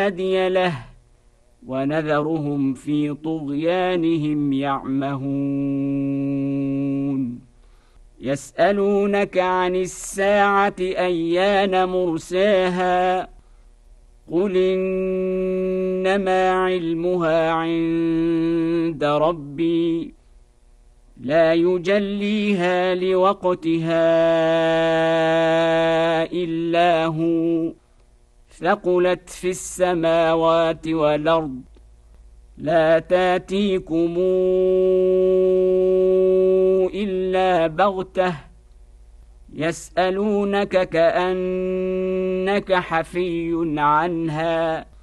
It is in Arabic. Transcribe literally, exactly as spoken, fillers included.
هادي له ونذرهم في طغيانهم يعمهون يسألونك عن الساعة أيان مرساها قل إنما علمها عند ربي لا يجليها لوقتها إلا هو ثقلت في السماوات والأرض لا تاتيكم إلا بغتة يسألونك كأنك حفي عنها